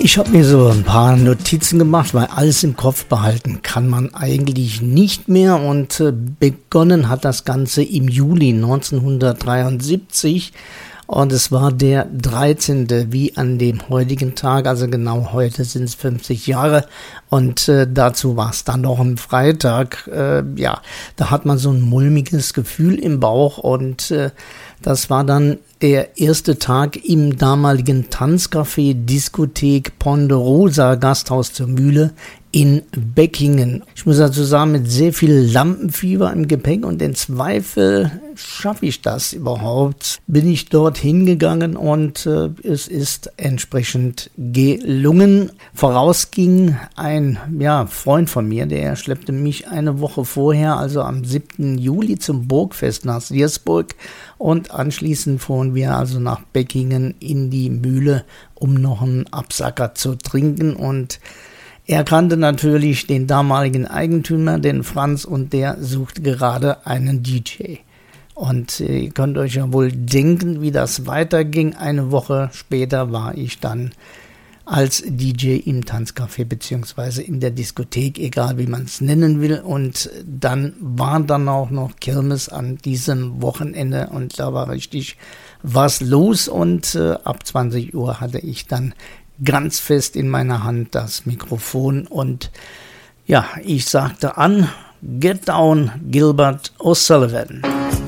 Ich habe mir so ein paar Notizen gemacht, weil alles im Kopf behalten kann man eigentlich nicht mehr. Und begonnen hat das Ganze im Juli 1973. Und es war der 13. wie an dem heutigen Tag, also genau heute sind es 50 Jahre. Und dazu war es dann noch ein Freitag. Da hat man so ein mulmiges Gefühl im Bauch und das war dann der erste Tag im damaligen Tanzcafé Diskothek Ponderosa Gasthaus zur Mühle in Beckingen. Ich muss dazu sagen, mit sehr viel Lampenfieber im Gepäck und in Zweifel, schaffe ich das überhaupt, bin ich dort hingegangen und es ist entsprechend gelungen. Vorausging ein Freund von mir, der schleppte mich eine Woche vorher, also am 7. Juli zum Burgfest nach Siersburg und anschließend fuhren wir also nach Beckingen in die Mühle, um noch einen Absacker zu trinken und er kannte natürlich den damaligen Eigentümer, den Franz, und der suchte gerade einen DJ. Und ihr könnt euch ja wohl denken, wie das weiterging. Eine Woche später war ich dann als DJ im Tanzcafé beziehungsweise in der Diskothek, egal wie man es nennen will. Und dann war dann auch noch Kirmes an diesem Wochenende und da war richtig was los. Und ab 20 Uhr hatte ich dann ganz fest in meiner Hand das Mikrofon und ich sagte an, Get Down, Gilbert O'Sullivan.